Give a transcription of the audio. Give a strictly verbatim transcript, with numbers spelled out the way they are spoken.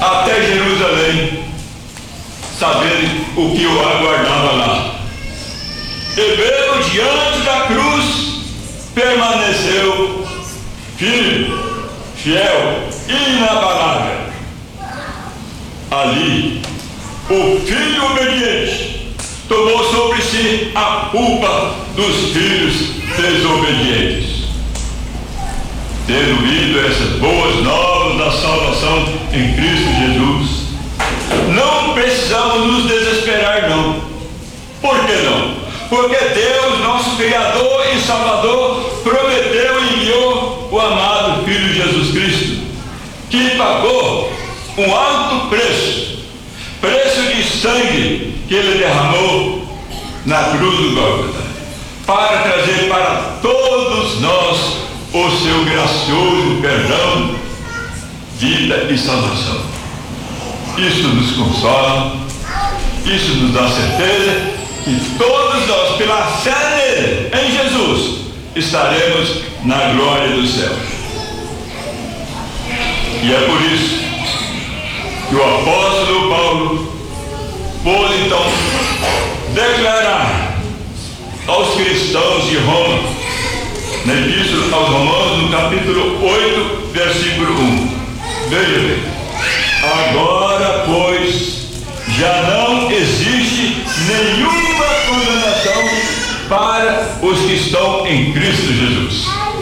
até Jerusalém, sabendo o que o aguardava lá. E mesmo diante da cruz, permaneceu firme, fiel, inabalável. Ali, o filho obediente tomou sobre si a culpa dos filhos desobedientes. Tendo ouvido essas boas novas da salvação em Cristo Jesus, não precisamos nos desesperar, não. Por que não? Porque Deus, nosso Criador e Salvador, prometeu e enviou o amado Filho Jesus Cristo, que pagou um alto preço, preço de sangue que Ele derramou na cruz do Gólgota, para trazer para todos nós o seu gracioso perdão, vida e salvação. Isso nos consola, isso nos dá certeza que todos nós, pela fé nele, em Jesus, estaremos na glória do céu. E é por isso que o apóstolo Paulo pôde então declarar aos cristãos de Roma, na Epístola aos Romanos, no capítulo oito, versículo um. Veja bem: agora, pois, já não existe nenhuma condenação para os que estão em Cristo Jesus.